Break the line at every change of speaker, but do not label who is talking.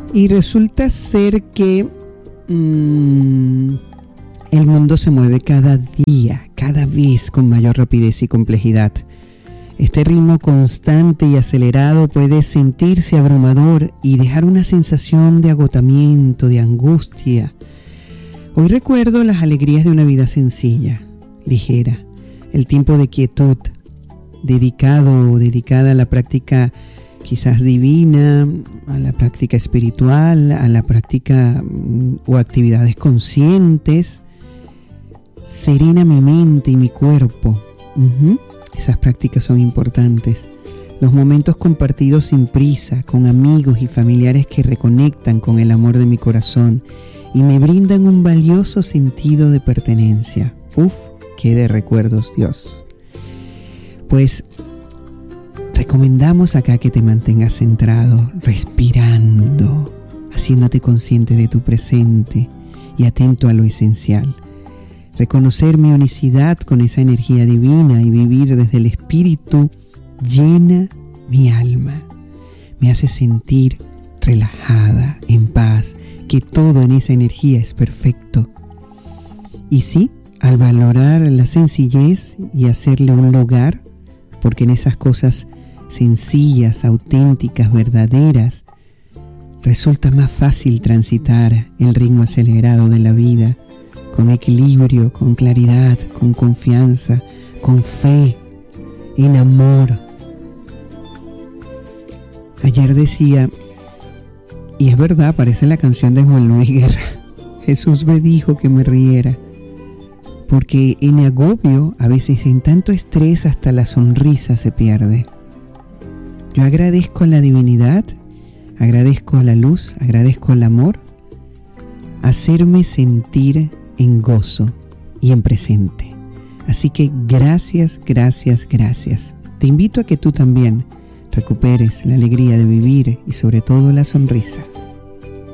Y resulta ser que el mundo se mueve cada día, cada vez con mayor rapidez y complejidad. Este ritmo constante y acelerado puede sentirse abrumador y dejar una sensación de agotamiento, de angustia. Hoy recuerdo las alegrías de una vida sencilla, ligera, el tiempo de quietud, dedicado o dedicada a la práctica quizás divina, a la práctica espiritual, a la práctica o actividades conscientes. Serena mi mente y mi cuerpo. Esas prácticas son importantes. Los momentos compartidos sin prisa, con amigos y familiares que reconectan con el amor de mi corazón y me brindan un valioso sentido de pertenencia. ¡Qué de recuerdos, Dios! Pues recomendamos acá que te mantengas centrado, respirando, haciéndote consciente de tu presente y atento a lo esencial. Reconocer mi unicidad con esa energía divina y vivir desde el espíritu llena mi alma. Me hace sentir relajada, en paz, que todo en esa energía es perfecto. Y sí, al valorar la sencillez y hacerle un lugar, porque en esas cosas sencillas, auténticas, verdaderas, resulta más fácil transitar el ritmo acelerado de la vida, con equilibrio, con claridad, con confianza, con fe, en amor. Ayer decía, y es verdad, parece la canción de Juan Luis Guerra, Jesús me dijo que me riera, porque en agobio, a veces en tanto estrés, hasta la sonrisa se pierde. Yo agradezco a la divinidad, agradezco a la luz, agradezco al amor, hacerme sentir en gozo y en presente. Así que gracias, gracias, gracias. Te invito a que tú también recuperes la alegría de vivir y sobre todo la sonrisa.